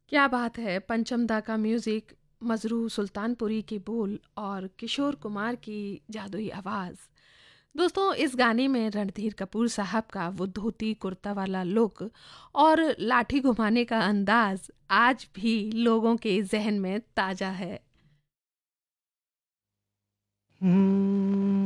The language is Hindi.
क्या बात है! पंचम दा का म्यूज़िक, मजरू सुल्तानपुरी के बोल और किशोर कुमार की जादुई आवाज़। दोस्तों, इस गाने में रणधीर कपूर साहब का वो धोती कुर्ता वाला लुक और लाठी घुमाने का अंदाज़ आज भी लोगों के ज़हन में ताज़ा है।